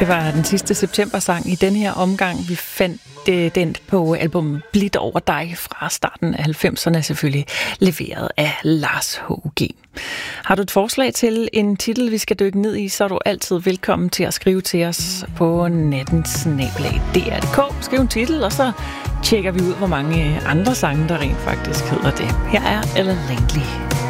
Det var den sidste september-sang i den her omgang. Vi fandt den på albumet Blidt over dig fra starten af 90'erne, selvfølgelig leveret af Lars H.G. Har du et forslag til en titel, vi skal dykke ned i, så er du altid velkommen til at skrive til os på nattens@dr.dk. Skriv en titel, og så tjekker vi ud, hvor mange andre sange, der rent faktisk hedder det. Her er Ella Langley.